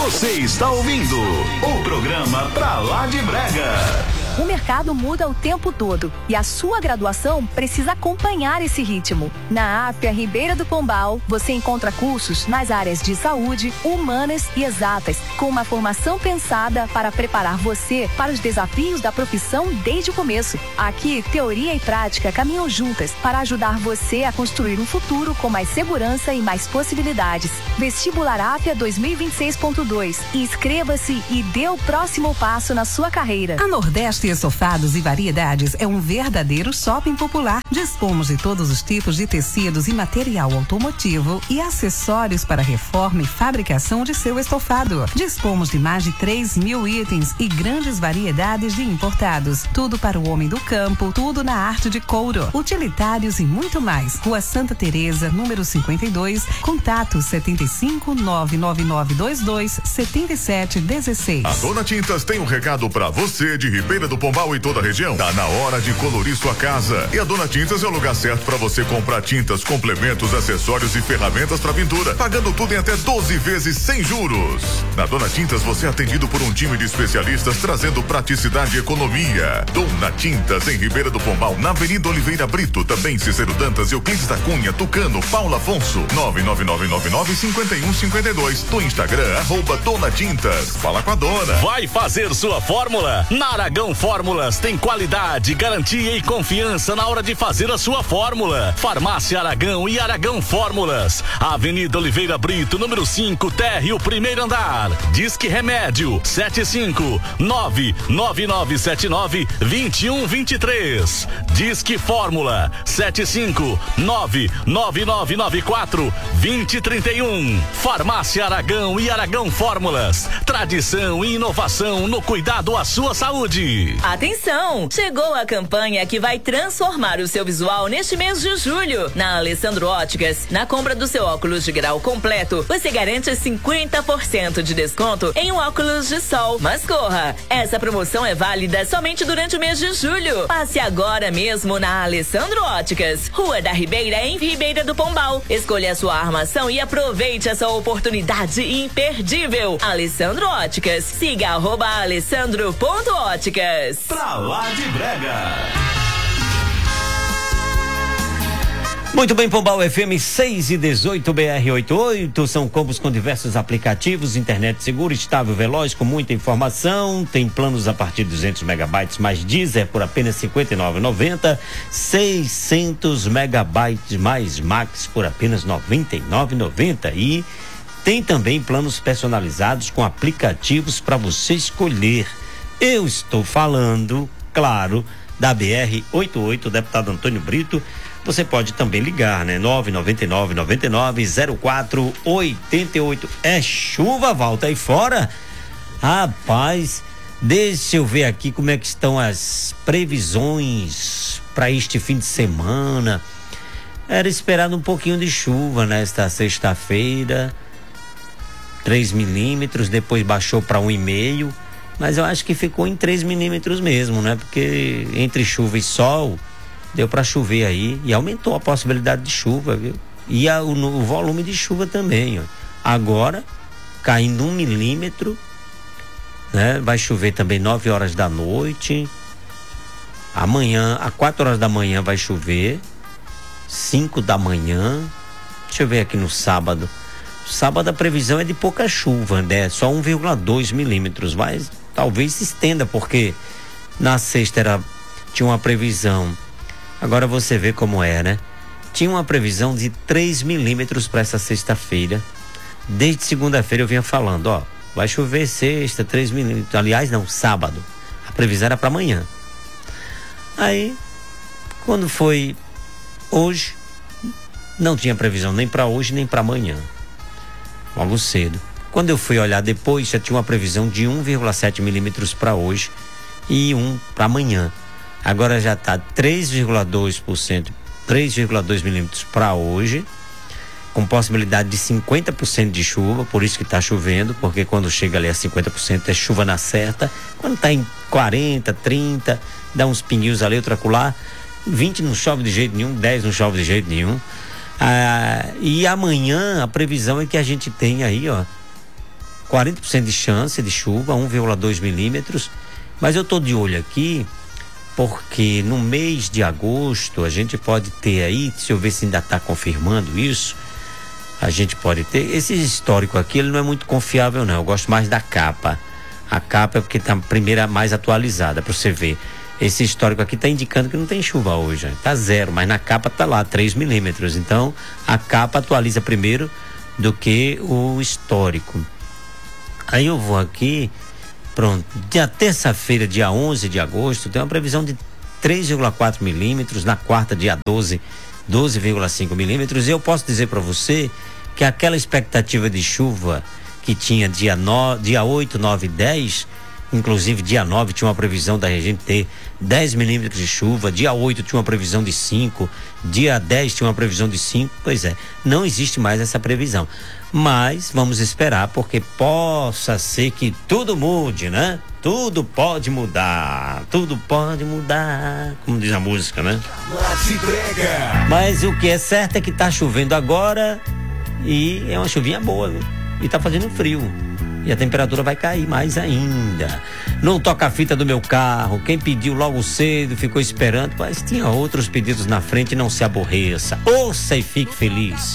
Você está ouvindo o programa Pra Lá de Brega. O mercado muda o tempo todo e a sua graduação precisa acompanhar esse ritmo. Na AFIA Ribeira do Pombal, você encontra cursos nas áreas de saúde, humanas e exatas, com uma formação pensada para preparar você para os desafios da profissão desde o começo. Aqui, teoria e prática caminham juntas para ajudar você a construir um futuro com mais segurança e mais possibilidades. Vestibular AFIA 2026.2. Inscreva-se e dê o próximo passo na sua carreira. A Nordeste Estofados e Variedades é um verdadeiro shopping popular. Dispomos de todos os tipos de tecidos e material automotivo e acessórios para reforma e fabricação de seu estofado. Dispomos de mais de 3.000 itens e grandes variedades de importados. Tudo para o homem do campo, tudo na arte de couro, utilitários e muito mais. Rua Santa Teresa, número 52, contato 75 99922 7716. A Dona Tintas tem um recado para você de Ribeira do Pombal e toda a região. Tá na hora de colorir sua casa. E a Dona Tintas é o lugar certo para você comprar tintas, complementos, acessórios e ferramentas para pintura, pagando tudo em até 12 vezes sem juros. Na Dona Tintas você é atendido por um time de especialistas trazendo praticidade e economia. Dona Tintas em Ribeira do Pombal, na Avenida Oliveira Brito, também Cícero Dantas, Euclides da Cunha, Tucano, Paula Afonso, 999995152. Do Instagram, @Dona Tintas. Fala com a dona. Vai fazer sua fórmula? Na Aragão Fórmulas tem qualidade, garantia e confiança na hora de fazer a sua fórmula. Farmácia Aragão e Aragão Fórmulas. Avenida Oliveira Brito, número 5, térreo, primeiro andar. Disque Remédio 75999792123. Disque Fórmula 75999942031. Farmácia Aragão e Aragão Fórmulas. Tradição e inovação no cuidado à sua saúde. Atenção! Chegou a campanha que vai transformar o seu visual neste mês de julho. Na Alessandro Óticas, na compra do seu óculos de grau completo, você garante 50% de desconto em um óculos de sol. Mas corra! Essa promoção é válida somente durante o mês de julho. Passe agora mesmo na Alessandro Óticas, Rua da Ribeira, em Ribeira do Pombal. Escolha a sua armação e aproveite essa oportunidade imperdível. Alessandro Óticas. Siga @alessandro.óticas. Pra Lá de Brega. Muito bem, Pombal FM 6 e 18 BR88, são combos com diversos aplicativos, internet segura, estável, veloz, com muita informação, tem planos a partir de 200 megabytes mais Deezer por apenas R$ 59,90, 600 megabytes mais Max por apenas R$ 99,90 e tem também planos personalizados com aplicativos para você escolher. Eu estou falando, claro, da BR-88, deputado Antônio Brito. Você pode também ligar, né? 999-99-0488. É chuva, volta aí fora? Rapaz, deixa eu ver aqui como é que estão as previsões para este fim de semana. Era esperado um pouquinho de chuva nesta sexta-feira, 3 milímetros, depois baixou para 1,5, mas eu acho que ficou em 3 milímetros mesmo, né? Porque entre chuva e sol deu para chover aí e aumentou a possibilidade de chuva, viu? E o volume de chuva também, ó. Agora, caindo 1 milímetro, né? Vai chover também 9 horas da noite. Amanhã, às 4 horas da manhã vai chover, 5 da manhã. Deixa eu ver aqui no sábado. Sábado a previsão é de pouca chuva, né? Só 1,2 milímetros, mas talvez se estenda, porque na sexta tinha uma previsão. Agora você vê como é, né? Tinha uma previsão de 3 milímetros para essa sexta-feira. Desde segunda-feira eu vinha falando, ó, vai chover sexta, 3 milímetros. Aliás, não, sábado. A previsão era para amanhã. Aí, quando foi hoje, não tinha previsão nem para hoje nem para amanhã. Logo cedo. Quando eu fui olhar depois, já tinha uma previsão de 1,7 milímetros para hoje e 1 para amanhã. Agora já está 3,2%, 3,2 milímetros para hoje, com possibilidade de 50% de chuva, por isso que está chovendo, porque quando chega ali a 50% é chuva na certa. Quando está em 40, 30, dá uns pinguinhos ali, outro acolá. 20 não chove de jeito nenhum, 10 não chove de jeito nenhum. E amanhã a previsão é que a gente tem aí, ó, 40% de chance de chuva, 1,2 milímetros. Mas eu tô de olho aqui, porque no mês de agosto a gente pode ter aí, deixa eu ver se ainda está confirmando isso, a gente pode ter, esse histórico aqui ele não é muito confiável não, eu gosto mais da capa. A capa é porque tá a primeira mais atualizada, para você ver. Esse histórico aqui está indicando que não tem chuva hoje, tá 0, mas na capa tá lá 3 milímetros, então a capa atualiza primeiro do que o histórico. Aí eu vou aqui, pronto, dia terça-feira, dia 11 de agosto, tem uma previsão de 3,4 milímetros, na quarta, dia 12,5 milímetros, e eu posso dizer para você que aquela expectativa de chuva que tinha dia 8, 9 e 10, inclusive dia 9 tinha uma previsão da gente ter 10 milímetros de chuva, dia 8 tinha uma previsão de 5, dia 10 tinha uma previsão de 5, pois é, não existe mais essa previsão. Mas vamos esperar, porque possa ser que tudo mude, né? Tudo pode mudar, como diz a música, né? Mas o que é certo é que tá chovendo agora e é uma chuvinha boa, viu? E tá fazendo frio. E a temperatura vai cair mais ainda. Não toca a fita do meu carro. Quem pediu logo cedo, ficou esperando, mas tinha outros pedidos na frente, não se aborreça. Ouça e fique feliz.